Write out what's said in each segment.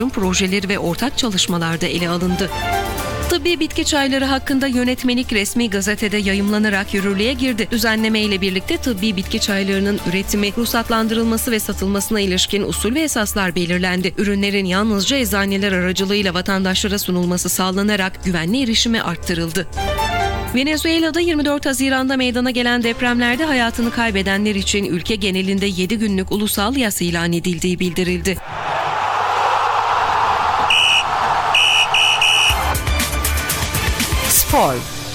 projeleri ve ortak çalışmalarda ele alındı. Tıbbi bitki çayları hakkında yönetmelik resmi gazetede yayımlanarak yürürlüğe girdi. Düzenleme ile birlikte tıbbi bitki çaylarının üretimi, ruhsatlandırılması ve satılmasına ilişkin usul ve esaslar belirlendi. Ürünlerin yalnızca eczaneler aracılığıyla vatandaşlara sunulması sağlanarak güvenli erişimi arttırıldı. Venezuela'da 24 Haziran'da meydana gelen depremlerde hayatını kaybedenler için ülke genelinde 7 günlük ulusal yas ilan edildiği bildirildi. Spor.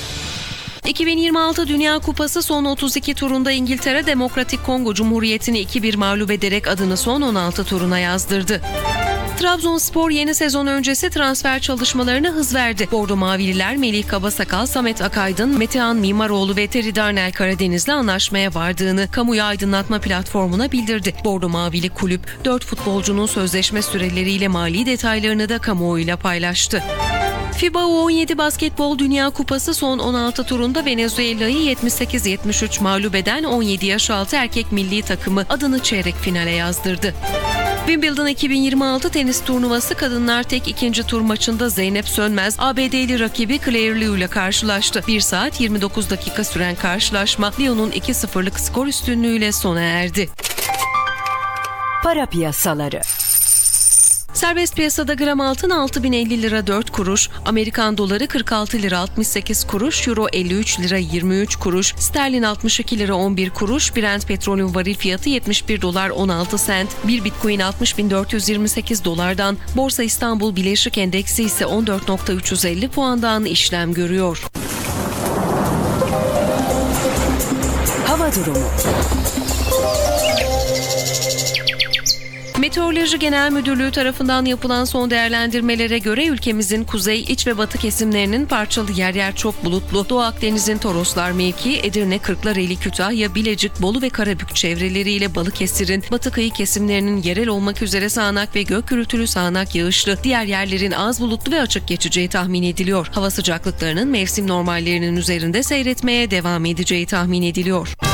2026 Dünya Kupası son 32 turunda İngiltere Demokratik Kongo Cumhuriyeti'ni 2-1 mağlup ederek adını son 16 turuna yazdırdı. Trabzonspor yeni sezon öncesi transfer çalışmalarına hız verdi. Bordo Mavililer Melih Kabasakal, Samet Akaydın, Metehan Mimaroğlu ve Teri Darnel Karadeniz'le anlaşmaya vardığını kamuya aydınlatma platformuna bildirdi. Bordo Mavili kulüp 4 futbolcunun sözleşme süreleriyle mali detaylarını da kamuoyuyla paylaştı. FIBA U17 Basketbol Dünya Kupası son 16 turunda Venezuela'yı 78-73 mağlup eden 17 yaş altı erkek milli takımı adını çeyrek finale yazdırdı. Wimbledon 2026 tenis turnuvası kadınlar tek ikinci tur maçında Zeynep Sönmez, ABD'li rakibi Claire Liu ile karşılaştı. 1 saat 29 dakika süren karşılaşma Liu'nun 2-0'lık skor üstünlüğüyle sona erdi. Para piyasaları. Serbest piyasada gram altın 6.050 lira 4 kuruş, Amerikan doları 46 lira 68 kuruş, euro 53 lira 23 kuruş, sterlin 62 lira 11 kuruş, Brent petrolün varil fiyatı 71 dolar 16 sent, bir bitcoin 60.428 dolardan, Borsa İstanbul Bileşik Endeksi ise 14.350 puandan işlem görüyor. Hava durumu. Meteoroloji Genel Müdürlüğü tarafından yapılan son değerlendirmelere göre ülkemizin kuzey, iç ve batı kesimlerinin parçalı yer yer çok bulutlu, Doğu Akdeniz'in Toroslar mevkii, Edirne, Kırklareli, Kütahya, Bilecik, Bolu ve Karabük çevreleriyle Balıkesir'in batı kıyı kesimlerinin yerel olmak üzere sağanak ve gök gürültülü sağanak yağışlı, diğer yerlerin az bulutlu ve açık geçeceği tahmin ediliyor. Hava sıcaklıklarının mevsim normallerinin üzerinde seyretmeye devam edeceği tahmin ediliyor.